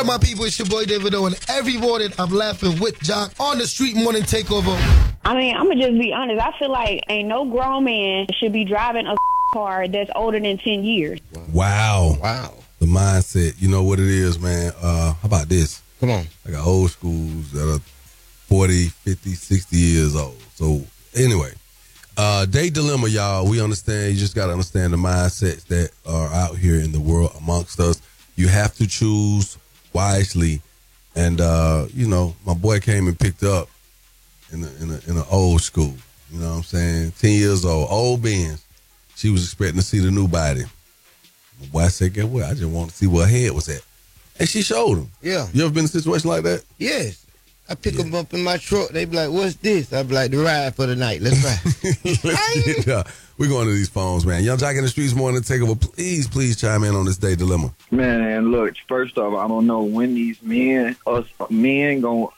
up, my people? It's your boy David O, and every morning I'm laughing with John on the Street Morning Takeover. I mean, I'm going to just be honest. I feel like ain't no grown man should be driving a car that's older than 10 years. Wow. The mindset. You know what it is, man. How about this? Come on. I got old schools that are 40, 50, 60 years old. So, anyway, date dilemma, y'all. We understand. You just got to understand the mindsets that are out here in the world amongst us. You have to choose wisely. And, you know, my boy came and picked up in an old school. You know what I'm saying? 10 years old Benz. She was expecting to see the new body. My boy said, "Get what? I just want to see where her head was at." And she showed him. Yeah. You ever been in a situation like that? Yes. I pick them up in my truck. They be like, "What's this?" I be like, "The ride for the night. Let's ride." We're going to these phones, man. Young Jock in the Streets Morning Takeover. Please chime in on this day dilemma. Man, look, first off, I don't know when these men gonna